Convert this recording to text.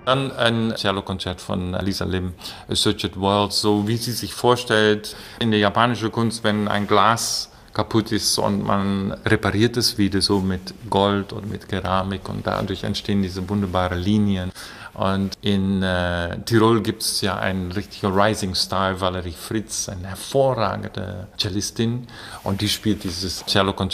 Dann ein Cellokonzert von Lisa Lim, A Searched World, so wie sie sich vorstellt in der japanischen Kunst, wenn ein Glas kaputt ist und man repariert es wieder so mit Gold und mit Keramik und dadurch entstehen diese wunderbaren Linien. Und in Tirol gibt es ja einen richtigen Rising Star, Valerie Fritz, eine hervorragende Cellistin, und die spielt dieses Cellokonzert